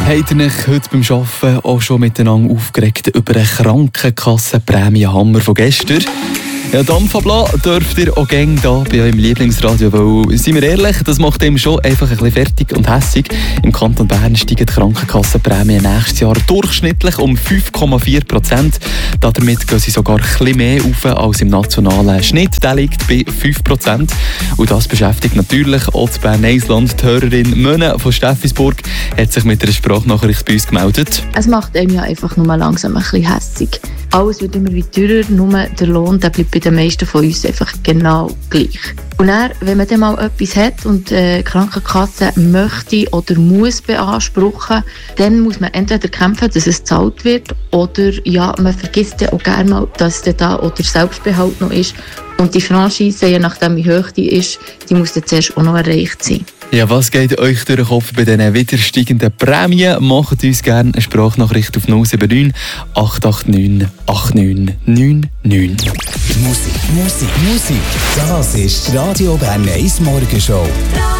Habt ihr euch heute beim Arbeiten auch schon miteinander aufgeregt über einen Krankenkassenprämienhammer von gestern? Ja, Dampfabla dürft ihr auch gerne hier bei eurem Lieblingsradio, weil, seien wir ehrlich, das macht ihm schon einfach ein bisschen fertig und hässig. Im Kanton Bern steigen die Krankenkassenprämien nächstes Jahr durchschnittlich um 5,4%. Damit gehen sie sogar ein bisschen mehr auf als im nationalen Schnitt. Der liegt bei 5%. Und das beschäftigt natürlich auch das Bern-Eisland. Die Hörerin Möne von Steffisburg hat sich mit einer Sprachnachricht bei uns gemeldet. Es macht einem ja einfach nur langsam ein bisschen hässig. Alles wird immer wieder teurer, nur der Lohn der bleibt bei den meisten von uns einfach genau gleich. Und dann, wenn man dann mal etwas hat und die Krankenkasse möchte oder muss beanspruchen, dann muss man entweder kämpfen, dass es gezahlt wird, oder ja, man vergisst ja auch gerne mal, dass da oder Selbstbehalt noch ist. Und die Franchise, je nachdem wie hoch die ist, die muss dann zuerst auch noch erreicht sein. Ja, was geht euch durch den Kopf bei diesen wieder steigenden Prämien? Macht uns gerne eine Sprachnachricht auf 079 889 8999. Musik. Das ist die Radio Bern 1 Morgenshow.